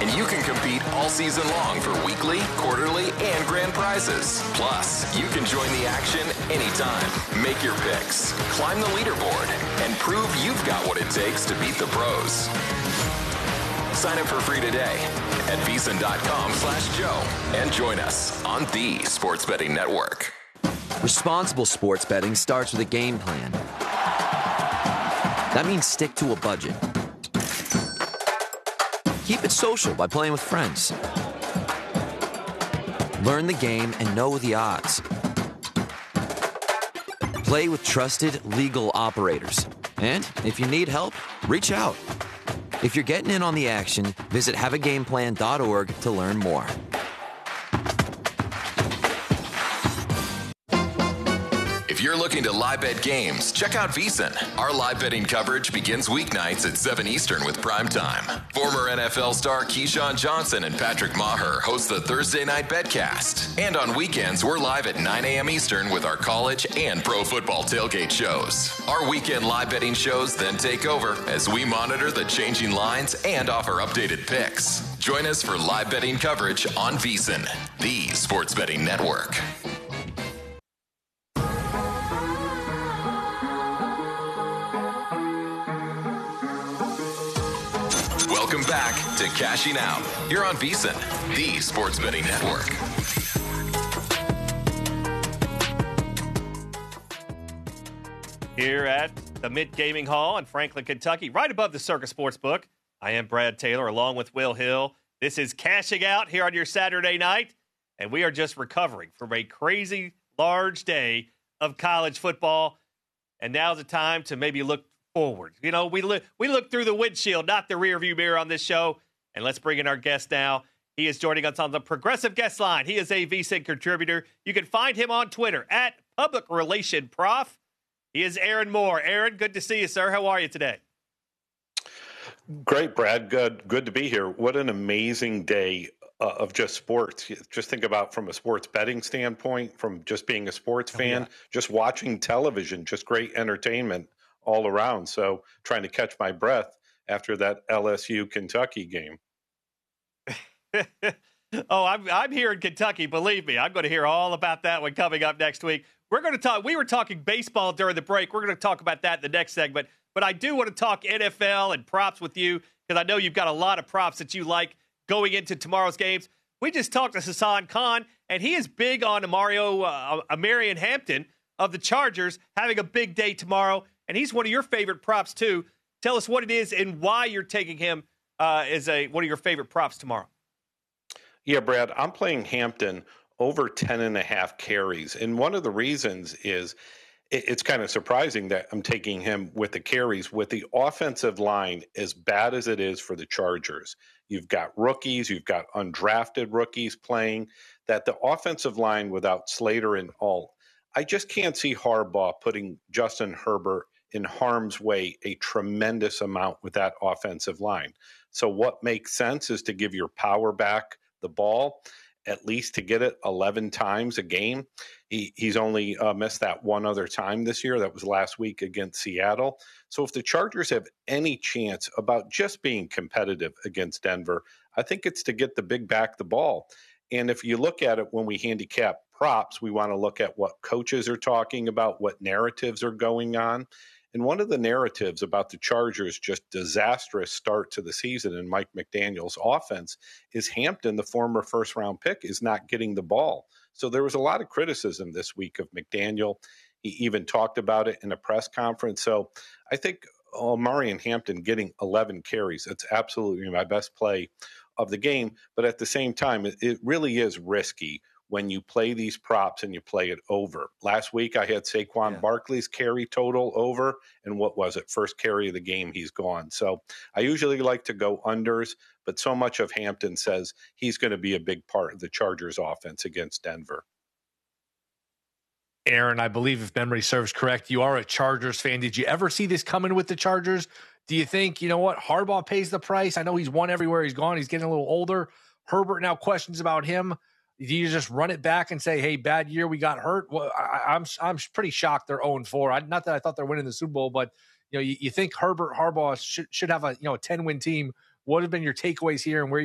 And you can compete all season long for weekly, quarterly, and grand prizes. Plus, you can join the action anytime. Make your picks, climb the leaderboard, and prove you've got what it takes to beat the pros. Sign up for free today at VSiN.com/Joe and join us on the Sports Betting Network. Responsible sports betting starts with a game plan. That means stick to a budget. Keep it social by playing with friends. Learn the game and know the odds. Play with trusted, legal operators. And if you need help, reach out. If you're getting in on the action, visit haveagameplan.org to learn more. If you're looking to live bet games, check out VSiN. Our live betting coverage begins weeknights at 7 Eastern with Prime Time. Former NFL star Keyshawn Johnson and Patrick Maher host the Thursday Night Betcast. And on weekends, we're live at 9 a.m. Eastern with our college and pro football tailgate shows. Our weekend live betting shows then take over as we monitor the changing lines and offer updated picks. Join us for live betting coverage on VSiN, the Sports Betting Network. Welcome back to Cashing Out here on VSiN, the Sports Betting Network. Here at the Mint Gaming Hall in Franklin, Kentucky, right above the Circus Sportsbook. I am Brad Taylor along with Will Hill. This is Cashing Out here on your Saturday night, and we are just recovering from a crazy large day of college football. And now's the time to maybe look forward. You know, we look through the windshield, not the rearview mirror on this show. And let's bring in our guest now. He is joining us on the Progressive Guest Line. He is a VSiN contributor. You can find him on Twitter at Public Relation Prof. He is Aaron Moore. Aaron, good to see you, sir. How are you today? Great, Brad. Good to be here. What an amazing day of just sports. Just think about from a sports betting standpoint, from just being a sports fan, just watching television, just great entertainment all around. So trying to catch my breath after that LSU Kentucky game. I'm here in Kentucky. Believe me, I'm going to hear all about that one coming up next week. We're going to talk. We were talking baseball during the break. We're going to talk about that in the next segment. But I do want to talk NFL and props with you because I know you've got a lot of props that you like going into tomorrow's games. We just talked to Hassan Khan, and he is big on Marion Hampton of the Chargers having a big day tomorrow. And he's one of your favorite props, too. Tell us what it is and why you're taking him as one of your favorite props tomorrow. Yeah, Brad, I'm playing Hampton over 10.5 carries. And one of the reasons is it's kind of surprising that I'm taking him with the carries. With the offensive line as bad as it is for the Chargers, you've got rookies, you've got undrafted rookies playing, that the offensive line without Slater and Alt, I just can't see Harbaugh putting Justin Herbert in harm's way a tremendous amount with that offensive line. So what makes sense is to give your power back the ball, at least to get it 11 times a game. He's only missed that one other time this year. That was last week against Seattle. So if the Chargers have any chance about just being competitive against Denver, I think it's to get the big back the ball. And if you look at it when we handicap props, we want to look at what coaches are talking about, what narratives are going on. And one of the narratives about the Chargers' just disastrous start to the season and Mike McDaniel's offense is Hampton, the former first-round pick, is not getting the ball. So there was a lot of criticism this week of McDaniel. He even talked about it in a press conference. So I think Marion Hampton getting 11 carries, it's absolutely my best play of the game. But at the same time, it really is risky when you play these props and you play it over. Last week, I had Saquon Barkley's carry total over, and what was it? First carry of the game, he's gone. So I usually like to go unders, but so much of Hampton says he's going to be a big part of the Chargers offense against Denver. Aaron, I believe if memory serves correct, you are a Chargers fan. Did you ever see this coming with the Chargers? Do you think, you know what, Harbaugh pays the price? I know he's won everywhere he's gone. He's getting a little older. Herbert now questions about him. Do you just run it back and say, hey, bad year, we got hurt? Well, I'm pretty shocked they're 0-4. Not that I thought they're winning the Super Bowl, but you think Harbaugh should have a 10-win team. What have been your takeaways here and where